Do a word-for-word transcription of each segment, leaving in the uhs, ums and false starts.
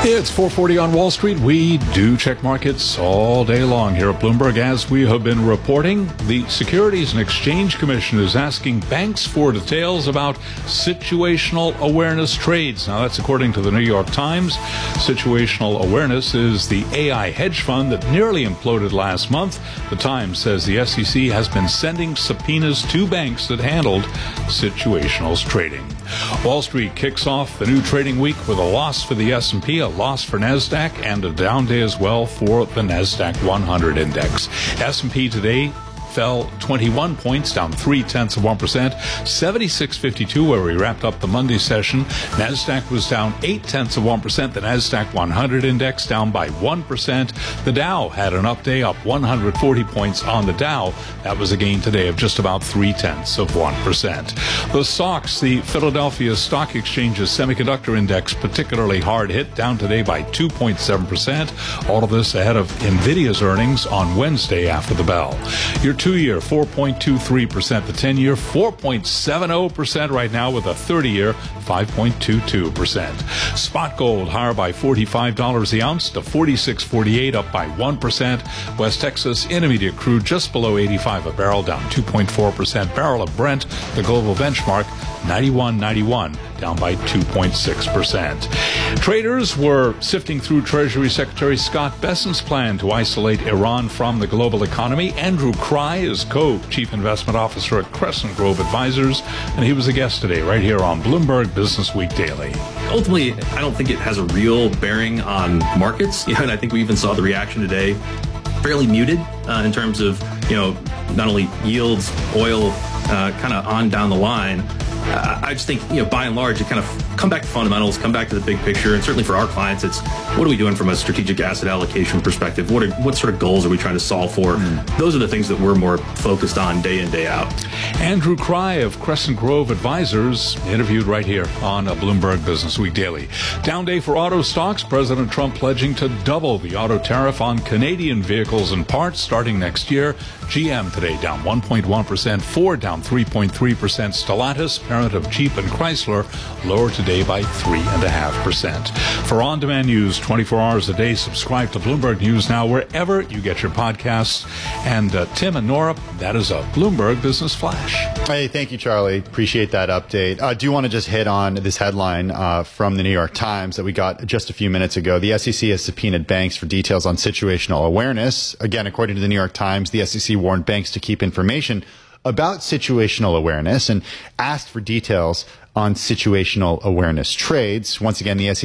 It's four forty on Wall Street. We do check markets all day long here at Bloomberg. As we have been reporting, the Securities and Exchange Commission is asking banks for details about situational awareness trades. Now, that's according to the New York Times. Situational awareness is the A I hedge fund that nearly imploded last month. The Times says the S E C has been sending subpoenas to banks that handled situational trading. Wall Street kicks off the new trading week with a loss for the S and P, a loss for NASDAQ, and a down day as well for the NASDAQ one hundred index. S and P today fell twenty-one points, down three-tenths of one percent, seventy-six fifty-two where we wrapped up the Monday session. NASDAQ was down eight-tenths of one percent. The NASDAQ one hundred index down by one percent. The Dow had an up day, up one hundred forty points on the Dow. That was a gain today of just about three-tenths of one percent. The stocks, the Philadelphia Stock Exchange's semiconductor index, particularly hard hit, down today by two point seven percent. All of this ahead of NVIDIA's earnings on Wednesday after the bell. Your two-year, four point two three percent. The ten-year, four point seven zero percent right now, with a thirty-year, five point two two percent. Spot gold higher by forty-five dollars the ounce to forty-six forty-eight, up by one percent. West Texas Intermediate crude just below eighty-five a barrel, down two point four percent. Barrel of Brent, the global benchmark, ninety-one ninety-one, down by two point six percent. Traders were sifting through Treasury Secretary Scott Bessent's plan to isolate Iran from the global economy. Andrew Cry is co-chief investment officer at Crescent Grove Advisors, and he was a guest today right here on Bloomberg Business Week Daily. Ultimately, I don't think it has a real bearing on markets. You know, and I think we even saw the reaction today fairly muted uh, in terms of, you know, not only yields, oil, uh, kind of on down the line. Uh, I just think, you know, by and large, you kind of come back to fundamentals, come back to the big picture. And certainly for our clients, it's what are we doing from a strategic asset allocation perspective? What are, what sort of goals are we trying to solve for? Mm. Those are the things that we're more focused on day in, day out. Andrew Cry of Crescent Grove Advisors, interviewed right here on a Bloomberg Business Week Daily. Down day for auto stocks. President Trump pledging to double the auto tariff on Canadian vehicles and parts starting next year. G M today down one point one percent. Ford down three point three percent. Stellantis, parent of Jeep and Chrysler, lower today by three point five percent. For on-demand news twenty-four hours a day, subscribe to Bloomberg News Now wherever you get your podcasts. And uh, Tim and Nora, that is a Bloomberg Business Flash. Hey, thank you, Charlie. Appreciate that update. I uh, do want to just hit on this headline uh, from the New York Times that we got just a few minutes ago. The S E C has subpoenaed banks for details on situational awareness. Again, according to the New York Times, the S E C warned banks to keep information about situational awareness and asked for details on situational awareness trades. Once again, the S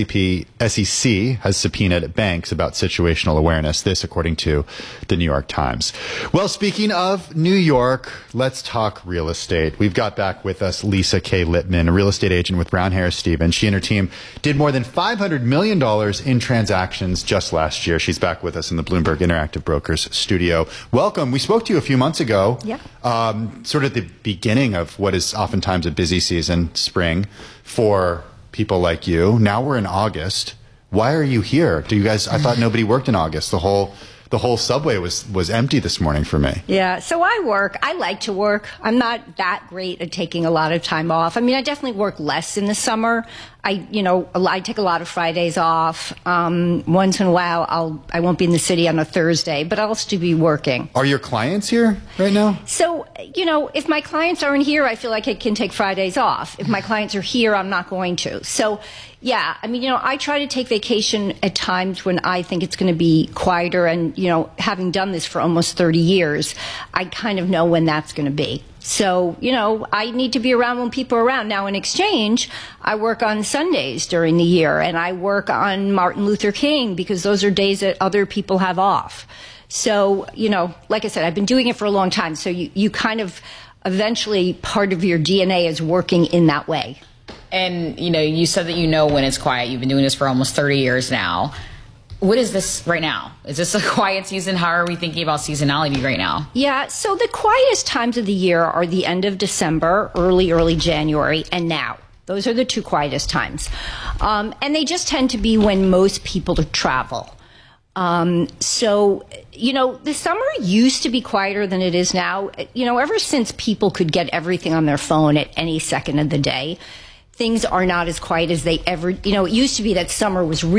E C has subpoenaed banks about situational awareness. This, according to the New York Times. Well, speaking of New York, let's talk real estate. We've got back with us Lisa K. Littman, a real estate agent with Brown Harris Stevens. She and her team did more than five hundred million dollars in transactions just last year. She's back with us in the Bloomberg Interactive Brokers studio. Welcome. We spoke to you a few months ago, yeah. um, sort of the beginning of what is oftentimes a busy season, spring, for people like you. Now we're in August. Why are you here? Do you guys, I thought nobody worked in August. The whole the whole subway was was empty this morning for me. Yeah, so I work. I like to work. I'm not that great at taking a lot of time off. I mean, I definitely work less in the summer. I, you know, I take a lot of Fridays off. Um, once in a while, I'll, I won't be in the city on a Thursday, but I'll still be working. Are your clients here right now? So, you know, if my clients aren't here, I feel like I can take Fridays off. If my clients are here, I'm not going to. So, yeah, I mean, you know, I try to take vacation at times when I think it's going to be quieter. And, you know, having done this for almost thirty years, I kind of know when that's going to be. So, you know, I need to be around when people are around. Now, in exchange, I work on Sundays during the year, and I work on Martin Luther King because those are days that other people have off. So, you know, like I said, I've been doing it for a long time. So you, you kind of eventually part of your D N A is working in that way. And, you know, you said that you know when it's quiet. You've been doing this for almost thirty years now. What is this right now? Is this a quiet season? How are we thinking about seasonality right now? Yeah, so the quietest times of the year are the end of December, early, early January, and now. Those are the two quietest times. Um, and they just tend to be when most people travel. Um, so, you know, the summer used to be quieter than it is now. You know, ever since people could get everything on their phone at any second of the day, things are not as quiet as they ever, you know, it used to be that summer was really